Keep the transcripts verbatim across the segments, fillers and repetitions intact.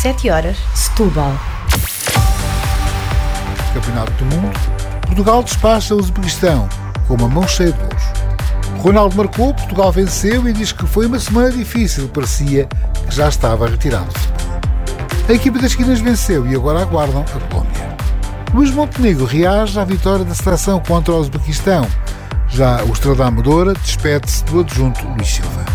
sete horas, Setúbal. Campeonato do Mundo, Portugal despacha o Uzbequistão com uma mão cheia de gols. Ronaldo marcou, Portugal venceu e diz que foi uma semana difícil, parecia que já estava retirado do futebol. A equipa das esquinas venceu e agora aguardam a Colômbia. Luís Montenegro reage à vitória da seleção contra o Uzbequistão. Já o Estrela da Amadora despede-se do adjunto Luís Silva.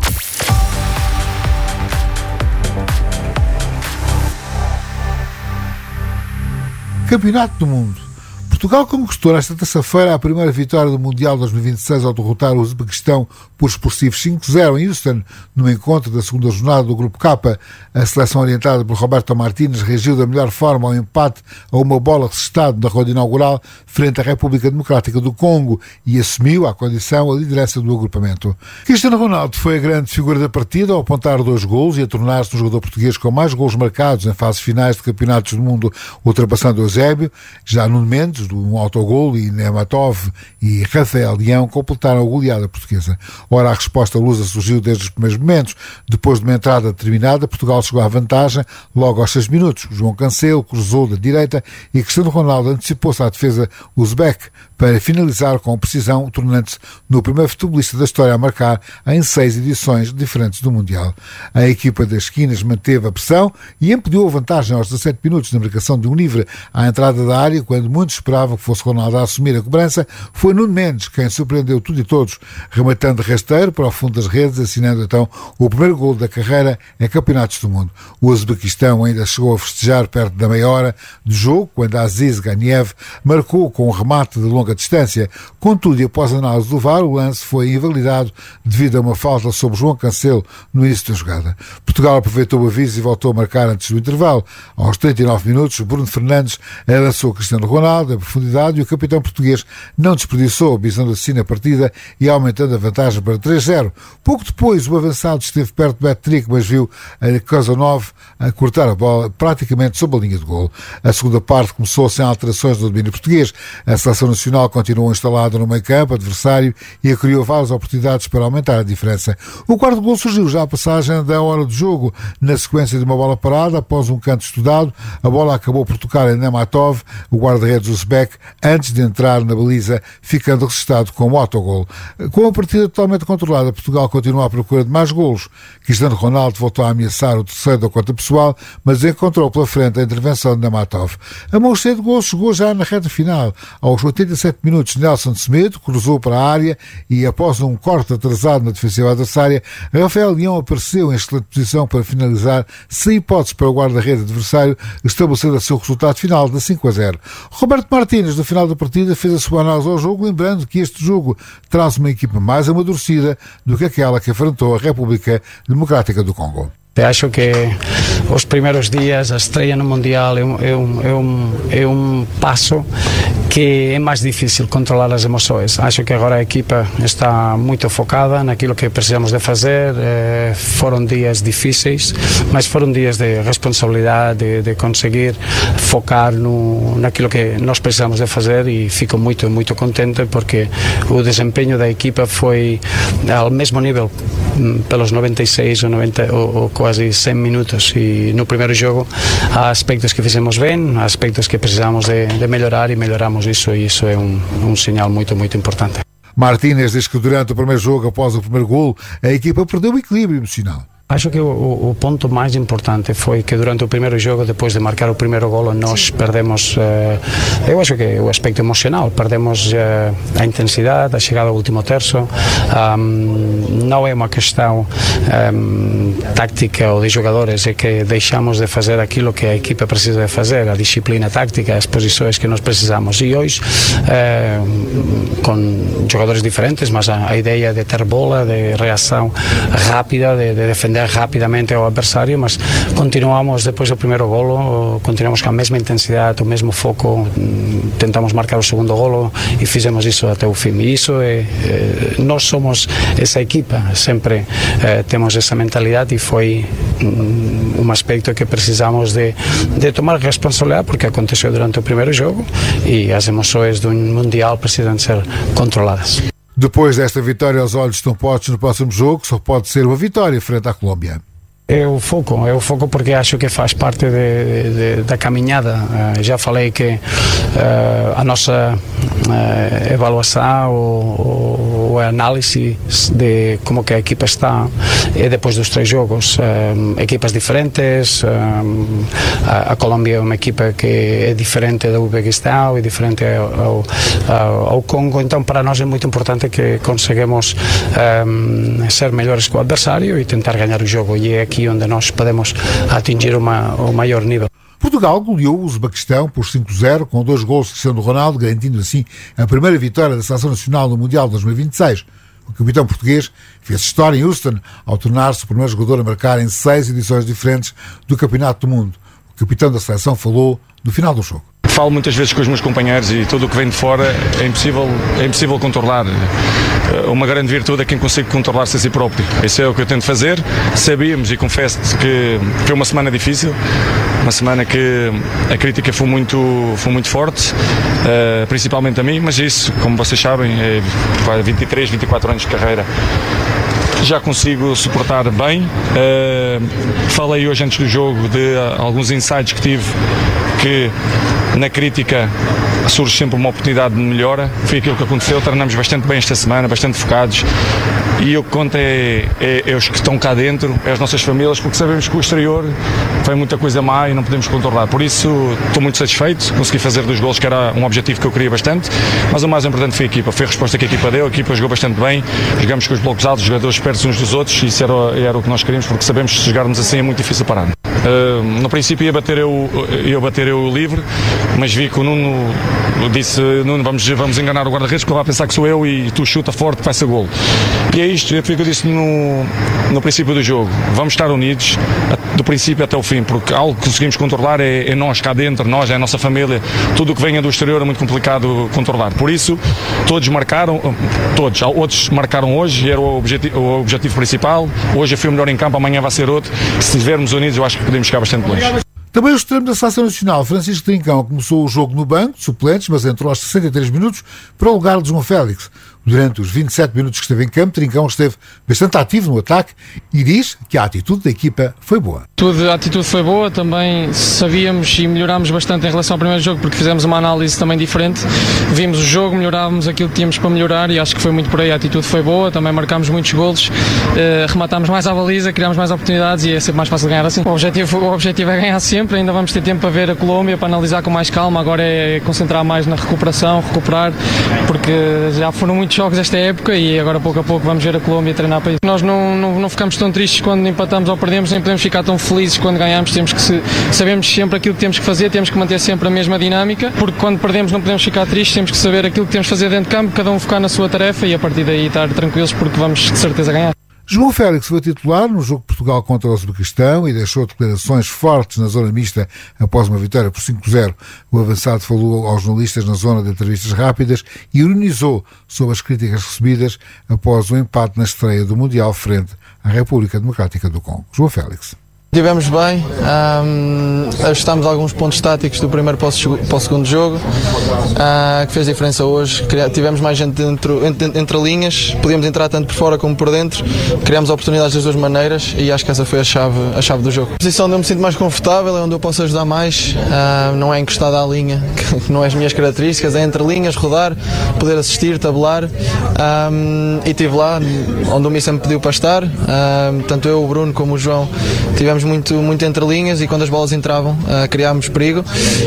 Campeonato do Mundo. Portugal conquistou esta terça-feira a primeira vitória do Mundial dois mil e vinte e seis ao derrotar o Uzbequistão por expressivos cinco a zero em Houston, no encontro da segunda jornada do Grupo K. A seleção orientada por Roberto Martínez reagiu da melhor forma ao empate a uma bola resistado na ronda inaugural frente à República Democrática do Congo e assumiu, à condição, a liderança do agrupamento. Cristiano Ronaldo foi a grande figura da partida ao apontar dois golos e a tornar-se um jogador português com mais golos marcados em fases finais de campeonatos do mundo, ultrapassando Eusébio. Já Nuno Mendes, um autogol, e Nematov e Rafael Leão completaram a goleada portuguesa. Ora, a resposta lusa surgiu desde os primeiros momentos. Depois de uma entrada determinada, Portugal chegou à vantagem logo aos seis minutos. João Cancelo cruzou da direita e Cristiano Ronaldo antecipou-se à defesa uzbeque para finalizar com precisão, tornando-se no primeiro futebolista da história a marcar em seis edições diferentes do Mundial. A equipa das esquinas manteve a pressão e impediu a vantagem aos dezassete minutos na marcação de um livre à entrada da área, quando muitos esperavam que fosse Ronaldo a assumir a cobrança. Foi Nuno Mendes quem surpreendeu tudo e todos, rematando rasteiro para o fundo das redes, assinando então o primeiro golo da carreira em campeonatos do mundo. O Uzbequistão ainda chegou a festejar perto da meia hora do jogo, quando Aziz Ganiev marcou com um remate de longa distância. Contudo, e após a análise do V A R, o lance foi invalidado devido a uma falta sobre João Cancelo no início da jogada. Portugal aproveitou o aviso e voltou a marcar antes do intervalo. Aos trinta e nove minutos, Bruno Fernandes lançou Cristiano Ronaldo em profundidade e o capitão português não desperdiçou, visando assim a partida e aumentando a vantagem para três a zero. Pouco depois, o avançado esteve perto do hat-trick, mas viu a Kazanov a cortar a bola praticamente sob a linha de golo. A segunda parte começou sem alterações no domínio português. A seleção nacional continuou instalada no meio-campo adversário e criou várias oportunidades para aumentar a diferença. O quarto golo surgiu já à passagem da hora do jogo, na sequência de uma bola parada, após um canto estudado. A bola acabou por tocar em Nematov, o guarda-redes uzbeque, antes de entrar na baliza, ficando registado como autogol. Com a partida totalmente controlada, Portugal continua à procura de mais golos. Cristiano Ronaldo voltou a ameaçar o terceiro da conta pessoal, mas encontrou pela frente a intervenção de Nematov. A mão cheia de golos chegou já na reta final. Aos oitenta e sete minutos, Nelson Semedo cruzou para a área e, após um corte atrasado na defensiva adversária, Rafael Leão apareceu em excelente posição para finalizar, sem hipótese para o guarda-redes adversário, estabelecendo assim o resultado final de cinco a zero. Roberto Martínez, no final da partida, fez a sua análise ao jogo, lembrando que este jogo traz uma equipa mais amadurecida do que aquela que enfrentou a República Democrática do Congo. Acho que os primeiros dias, a estreia no Mundial é um, é, um, é, um, é um passo que é mais difícil controlar as emoções. Acho que agora a equipa está muito focada naquilo que precisamos de fazer. Eh, foram dias difíceis, mas foram dias de responsabilidade, de, de conseguir focar no, naquilo que nós precisamos de fazer, e fico muito, muito contente porque o desempenho da equipa foi ao mesmo nível pelos noventa e seis ou noventa ou, ou quase cem minutos, e no primeiro jogo há aspectos que fizemos bem, há aspectos que precisamos de, de melhorar, e melhoramos isso, e isso é um, um sinal muito, muito importante. Martínez diz que durante o primeiro jogo, após o primeiro golo, a equipa perdeu o equilíbrio emocional. Acho que o, o ponto mais importante foi que durante o primeiro jogo, depois de marcar o primeiro golo, nós perdemos, uh, eu acho que o aspecto emocional, perdemos uh, a intensidade, a chegada ao último terço. Um, não é uma questão um, tática ou de jogadores, é que deixamos de fazer aquilo que a equipa precisa de fazer, a disciplina tática, as posições que nós precisamos. E hoje, uh, com jogadores diferentes, mas a, a ideia de ter bola, de reação rápida, de, de defender rapidamente ao adversário, mas continuamos depois do primeiro golo, continuamos com a mesma intensidade, o mesmo foco, tentamos marcar o segundo golo e fizemos isso até o fim. E isso é, é nós somos essa equipa, sempre é, temos essa mentalidade, e foi um, um aspecto que precisamos de, de tomar responsabilidade, porque aconteceu durante o primeiro jogo e as emoções do Mundial precisam ser controladas. Depois desta vitória, os olhos estão postos no próximo jogo, que só pode ser uma vitória frente à Colômbia. É o foco, é o foco porque acho que faz parte de, de, da caminhada. Uh, já falei que uh, a nossa uh, avaliação ou, ou a análise de como que a equipa está é depois dos três jogos. Uh, equipas diferentes, uh, a, a Colômbia é uma equipa que é diferente do Uzbequistão, é diferente ao, ao, ao Congo, então para nós é muito importante que conseguimos um, ser melhores que o adversário e tentar ganhar o jogo, e é aqui onde nós podemos atingir uma, o maior nível. Portugal goleou o Uzbequistão por cinco a zero, com dois golos de Cristiano Ronaldo, garantindo assim a primeira vitória da Seleção Nacional no Mundial de dois mil e vinte e seis. O capitão português fez história em Houston ao tornar-se o primeiro jogador a marcar em seis edições diferentes do Campeonato do Mundo. O capitão da seleção falou no final do jogo. Falo muitas vezes com os meus companheiros e tudo o que vem de fora é impossível, é impossível controlar. Uma grande virtude é quem consegue controlar-se a si próprio. Isso é o que eu tento fazer. Sabíamos, e confesso que foi uma semana difícil, uma semana que a crítica foi muito, foi muito forte, principalmente a mim, mas isso, como vocês sabem, é vinte e três, vinte e quatro anos de carreira. Já consigo suportar bem. Uh, falei hoje antes do jogo de uh, alguns insights que tive, que na crítica surge sempre uma oportunidade de melhora. Foi aquilo que aconteceu, treinamos bastante bem esta semana, bastante focados, e o que conta é, é, é os que estão cá dentro, é as nossas famílias, porque sabemos que o exterior foi muita coisa má e não podemos controlar. Por isso estou muito satisfeito, consegui fazer dois golos, que era um objetivo que eu queria bastante, mas o mais importante foi a equipa, foi a resposta que a equipa deu. A equipa jogou bastante bem, jogamos com os blocos altos, jogadores perto uns dos outros, e isso era, era o que nós queríamos, porque sabemos que se jogarmos assim é muito difícil parar. Uh, no princípio ia bater eu, ia bater eu livre, mas vi que o Nuno disse: Nuno, vamos, vamos enganar o guarda-redes, porque ele vai pensar que sou eu e tu chuta forte que vai ser golo. E é isto, foi o que eu disse no, no princípio do jogo: vamos estar unidos do princípio até o fim, porque algo que conseguimos controlar é, é nós cá dentro, nós, é a nossa família. Tudo o que venha do exterior é muito complicado controlar. Por isso todos marcaram, todos, outros marcaram hoje, e era o objetivo, o objetivo principal. Hoje eu fui o melhor em campo, amanhã vai ser outro. Se estivermos unidos, eu acho que podemos chegar bastante longe. Também o extremo da Seleção Nacional, Francisco Trincão, começou o jogo no banco de suplentes, mas entrou aos sessenta e três minutos para o lugar de João Félix. Durante os vinte e sete minutos que esteve em campo, Trincão esteve bastante ativo no ataque e diz que a atitude da equipa foi boa. Tudo, a atitude foi boa, também sabíamos e melhorámos bastante em relação ao primeiro jogo, porque fizemos uma análise também diferente. Vimos o jogo, melhorávamos aquilo que tínhamos para melhorar, e acho que foi muito por aí. A atitude foi boa, também marcámos muitos golos, eh, rematámos mais à baliza, criámos mais oportunidades, e é sempre mais fácil ganhar assim. O objetivo, o objetivo é ganhar sempre, ainda vamos ter tempo para ver a Colômbia, para analisar com mais calma. Agora é concentrar mais na recuperação, recuperar, porque já foram muitos jogos esta época e agora pouco a pouco vamos ver a Colômbia treinar para isso. Nós não, não, não ficamos tão tristes quando empatamos ou perdemos, nem podemos ficar tão felizes quando ganhamos. Temos que se, sabemos sempre aquilo que temos que fazer, temos que manter sempre a mesma dinâmica, porque quando perdemos não podemos ficar tristes, temos que saber aquilo que temos que fazer dentro de campo, cada um focar na sua tarefa, e a partir daí estar tranquilos, porque vamos de certeza ganhar. João Félix foi titular no jogo de Portugal contra o Uzbequistão e deixou declarações fortes na zona mista após uma vitória por cinco a zero. O avançado falou aos jornalistas na zona de entrevistas rápidas e ironizou sobre as críticas recebidas após o empate na estreia do Mundial frente à República Democrática do Congo. João Félix. Estivemos bem, um, ajustámos alguns pontos táticos do primeiro para o, para o segundo jogo, uh, que fez diferença hoje. Tivemos mais gente dentro, entre, entre linhas, podíamos entrar tanto por fora como por dentro, criámos oportunidades das duas maneiras, e acho que essa foi a chave, a chave do jogo. A posição onde eu me sinto mais confortável é onde eu posso ajudar mais, uh, não é encostada à linha, que não é as minhas características, é entre linhas, rodar, poder assistir, tabelar, um, e estive lá onde o Missa me pediu para estar, um, tanto eu, o Bruno como o João tivemos muito, muito entre linhas, e quando as bolas entravam uh, criámos perigo,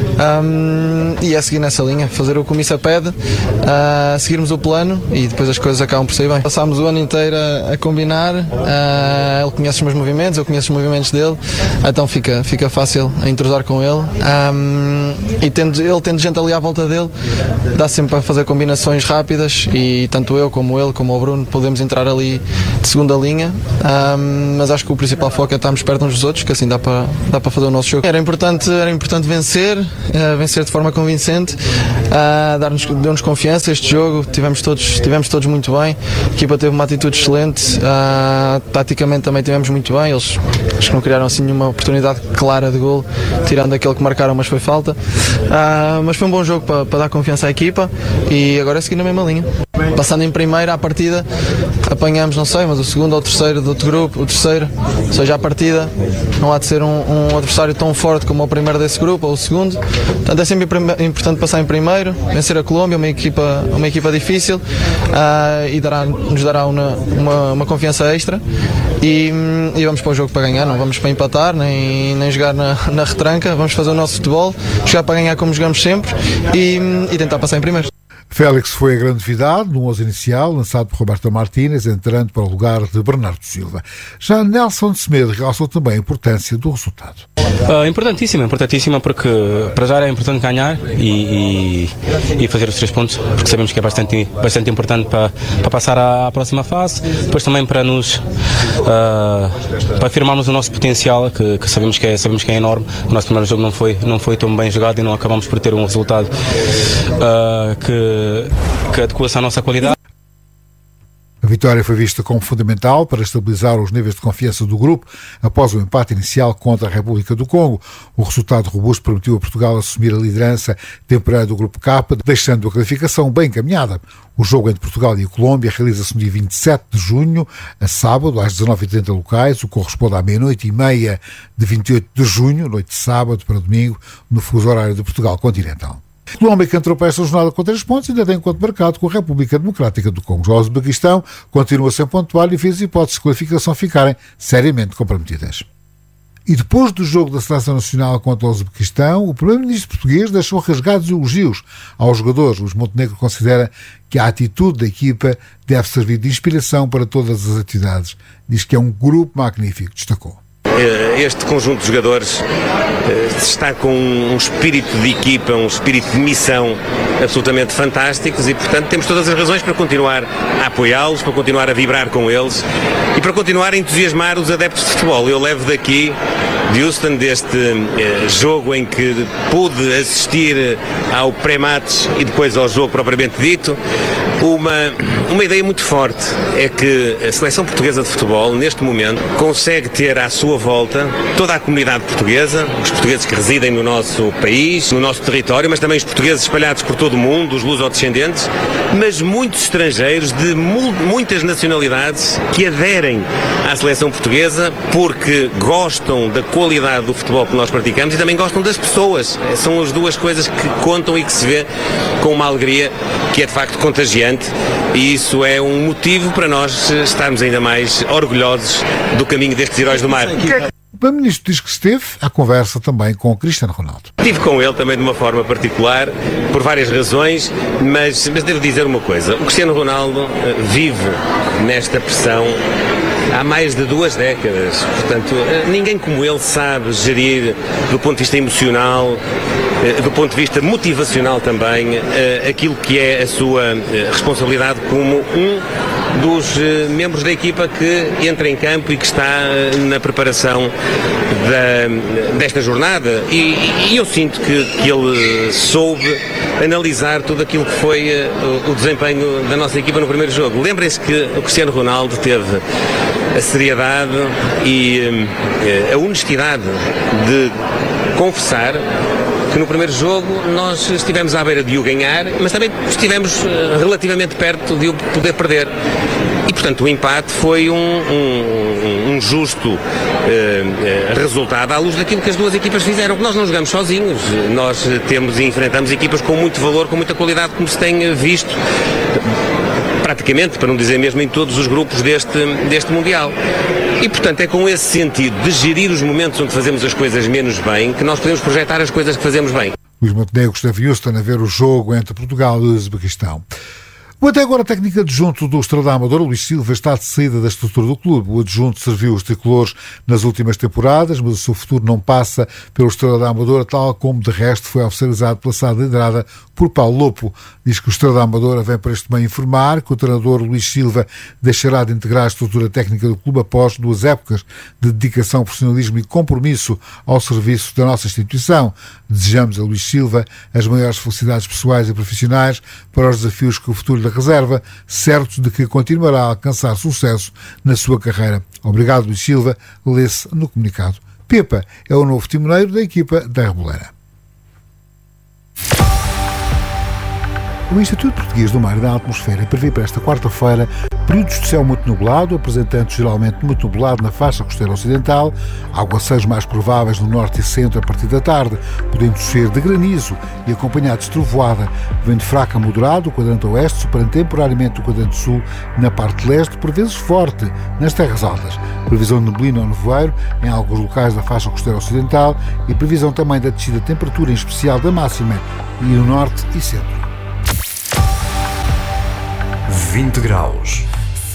um, e é seguir nessa linha, fazer o que o Missa pede, uh, seguirmos o plano, e depois as coisas acabam por sair bem. Passámos o ano inteiro a, a combinar, uh, ele conhece os meus movimentos, eu conheço os movimentos dele, então fica, fica fácil a entrosar com ele, um, e tendo, ele tendo gente ali à volta dele, dá sempre para fazer combinações rápidas, e tanto eu como ele como o Bruno podemos entrar ali de segunda linha, um, mas acho que o principal foco é estarmos perto uns dos outros, que assim dá para, dá para fazer o nosso jogo. Era importante, era importante vencer, uh, vencer de forma convincente, uh, dar-nos, deu-nos confiança este jogo, tivemos todos, tivemos todos muito bem, a equipa teve uma atitude excelente, uh, taticamente também tivemos muito bem, eles acho que não criaram assim nenhuma oportunidade clara de golo, tirando aquele que marcaram, mas foi falta, uh, mas foi um bom jogo para, para dar confiança à equipa, e agora é seguir na mesma linha. Passando em primeira à partida, apanhamos, não sei, mas o segundo ou o terceiro do outro grupo, o terceiro, ou seja, à partida não há de ser um, um adversário tão forte como o primeiro desse grupo ou o segundo. Portanto, é sempre importante passar em primeiro, vencer a Colômbia, uma equipa, uma equipa difícil, uh, e dará, nos dará uma, uma, uma confiança extra. E, e vamos para o jogo para ganhar, não vamos para empatar, nem, nem jogar na, na retranca, vamos fazer o nosso futebol, jogar para ganhar como jogamos sempre e, e tentar passar em primeiro. Félix foi a grande novidade no onze inicial, lançado por Roberto Martínez, entrando para o lugar de Bernardo Silva. Já Nelson Semedo realçou também a importância do resultado. Uh, importantíssima, importantíssima porque para já é importante ganhar e, e, e fazer os três pontos, porque sabemos que é bastante, bastante importante para, para passar à, à próxima fase, depois também para nos uh, para afirmarmos o nosso potencial, que, que, sabemos, que é, sabemos que é enorme. O nosso primeiro jogo não foi, não foi tão bem jogado e não acabamos por ter um resultado uh, que, que adequa-se à nossa qualidade. A vitória foi vista como fundamental para estabilizar os níveis de confiança do grupo após o empate inicial contra a República do Congo. O resultado robusto permitiu a Portugal assumir a liderança temporária do Grupo K, deixando a qualificação bem encaminhada. O jogo entre Portugal e a Colômbia realiza-se no dia vinte e sete de junho, a sábado, às dezanove e trinta locais, o que corresponde à meia-noite e meia de vinte e oito de junho, noite de sábado para domingo, no fuso horário de Portugal continental. A Colômbia, que entrou para esta jornada com três pontos, ainda tem encontro marcado com a República Democrática do Congo. Já o Uzbequistão continua sem pontuar e fez hipóteses de qualificação ficarem seriamente comprometidas. E depois do jogo da Seleção Nacional contra o Uzbequistão, o primeiro-ministro português deixou rasgados elogios aos jogadores. Luís Montenegro considera que a atitude da equipa deve servir de inspiração para todas as atividades. Diz que é um grupo magnífico, destacou. Este conjunto de jogadores está com um espírito de equipa, um espírito de missão absolutamente fantásticos e, portanto, temos todas as razões para continuar a apoiá-los, para continuar a vibrar com eles e para continuar a entusiasmar os adeptos de futebol. Eu levo daqui, de Houston, deste eh, jogo em que pude assistir ao pré-match e depois ao jogo propriamente dito, uma, uma ideia muito forte. É que a seleção portuguesa de futebol, neste momento, consegue ter à sua volta toda a comunidade portuguesa, os portugueses que residem no nosso país, no nosso território, mas também os portugueses espalhados por todo o mundo, os lusodescendentes, mas muitos estrangeiros de mu- muitas nacionalidades que aderem à seleção portuguesa porque gostam da qualidade do futebol que nós praticamos e também gostam das pessoas. São as duas coisas que contam e que se vê com uma alegria que é de facto contagiante e isso é um motivo para nós estarmos ainda mais orgulhosos do caminho destes heróis do mar. O Primeiro-Ministro diz que esteve à conversa também com o Cristiano Ronaldo. Estive com ele também de uma forma particular, por várias razões, mas, mas devo dizer uma coisa. O Cristiano Ronaldo uh, vive nesta pressão há mais de duas décadas. Portanto, uh, ninguém como ele sabe gerir do ponto de vista emocional, uh, do ponto de vista motivacional também, uh, aquilo que é a sua uh, responsabilidade como um dos uh, membros da equipa que entra em campo e que está uh, na preparação da, desta jornada e, e eu sinto que, que ele soube analisar tudo aquilo que foi uh, o desempenho da nossa equipa no primeiro jogo. Lembrem-se que o Cristiano Ronaldo teve a seriedade e uh, a honestidade de confessar que no primeiro jogo nós estivemos à beira de o ganhar, mas também estivemos uh, relativamente perto de o poder perder. E, portanto, o empate foi um, um, um justo uh, uh, resultado à luz daquilo que as duas equipas fizeram. Nós não jogamos sozinhos, nós temos e enfrentamos equipas com muito valor, com muita qualidade, como se tem visto praticamente, para não dizer mesmo em todos os grupos deste, deste Mundial. E, portanto, é com esse sentido de gerir os momentos onde fazemos as coisas menos bem que nós podemos projetar as coisas que fazemos bem. Luís Montenegro esteve em Houston a ver o jogo entre Portugal e o Uzbequistão. O até agora técnico adjunto do Estrela da Amadora, Luís Silva, está de saída da estrutura do clube. O adjunto serviu os tricolores nas últimas temporadas, mas o seu futuro não passa pelo Estrela da Amadora, tal como de resto foi oficializado pela sala liderada por Paulo Lopo. Diz que o Estrela da Amadora vem para este meio informar que o treinador Luís Silva deixará de integrar a estrutura técnica do clube após duas épocas de dedicação, profissionalismo e compromisso ao serviço da nossa instituição. Desejamos a Luís Silva as maiores felicidades pessoais e profissionais para os desafios que o futuro lhe reserva, certo de que continuará a alcançar sucesso na sua carreira. Obrigado, Luís Silva, lê-se no comunicado. Pepa é o novo timoneiro da equipa da Reboleira. O Instituto Português do Mar e da Atmosfera prevê para esta quarta-feira períodos de céu muito nublado, apresentando geralmente muito nublado na faixa costeira ocidental, aguaceiros mais prováveis no norte e centro a partir da tarde, podendo ser de granizo e acompanhados de trovoada, vento fraco a moderado do quadrante oeste, superando temporariamente o quadrante sul na parte leste, por vezes forte nas terras altas. Previsão de neblina ou nevoeiro em alguns locais da faixa costeira ocidental e previsão também da descida de temperatura, em especial da máxima, e no norte e centro. vinte graus.